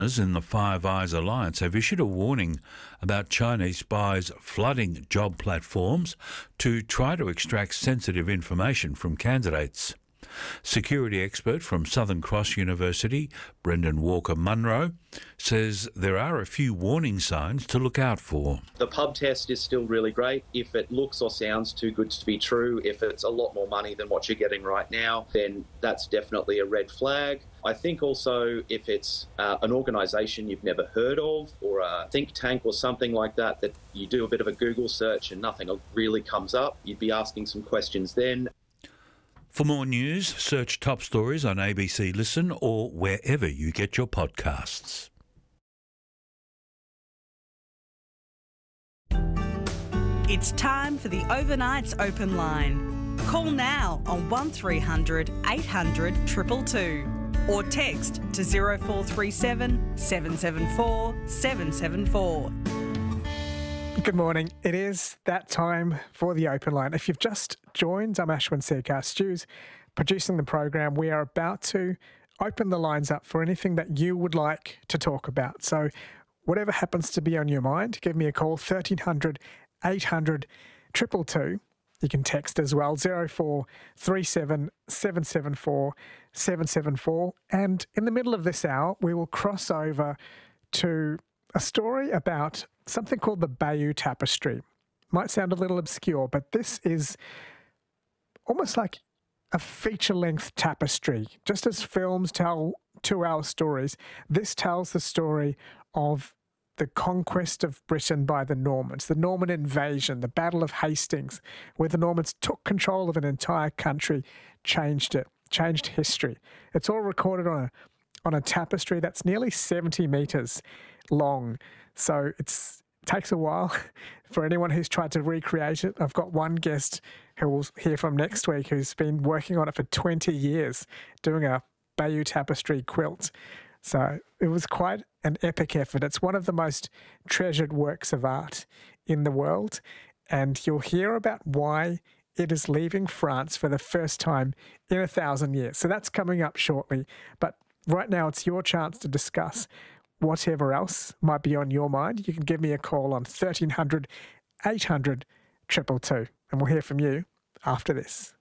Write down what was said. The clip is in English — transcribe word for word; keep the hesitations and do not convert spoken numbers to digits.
in the Five Eyes Alliance have issued a warning about Chinese spies flooding job platforms to try to extract sensitive information from candidates. Security expert from Southern Cross University, Brendan Walker-Munro, says there are a few warning signs to look out for. The pub test is still really great. If it looks or sounds too good to be true, if it's a lot more money than what you're getting right now, then that's definitely a red flag. I think also if it's uh, an organisation you've never heard of or a think tank or something like that, that you do a bit of a Google search and nothing really comes up, you'd be asking some questions then. For more news, search Top Stories on A B C Listen or wherever you get your podcasts. It's time for the Overnights Open Line. Call now on one three hundred eight hundred two two two or text to zero four three seven seven seven four seven seven four. Good morning. It is that time for the Open Line. If you've just joined, I'm Ashwin Seacar-Stews, producing the program. We are about to open the lines up for anything that you would like to talk about. So whatever happens to be on your mind, give me a call, thirteen hundred eight hundred two two two. You can text as well, zero four three seven seven seven four seven seven four. And in the middle of this hour, we will cross over to a story about something called the Bayeux Tapestry. Might sound a little obscure, but this is almost like a feature-length tapestry. Just as films tell two-hour stories, this tells the story of the conquest of Britain by the Normans, the Norman invasion, the Battle of Hastings, where the Normans took control of an entire country, changed it, changed history. It's all recorded on a on a tapestry that's nearly seventy metres long. So it's, it takes a while for anyone who's tried to recreate it. I've got one guest who we'll hear from next week who's been working on it for twenty years, doing a Bayeux Tapestry quilt. So it was quite an epic effort. It's one of the most treasured works of art in the world, and you'll hear about why it is leaving France for the first time in a thousand years. So that's coming up shortly. But right now, it's your chance to discuss whatever else might be on your mind. You can give me a call on thirteen hundred eight hundred two two two, and we'll hear from you after this.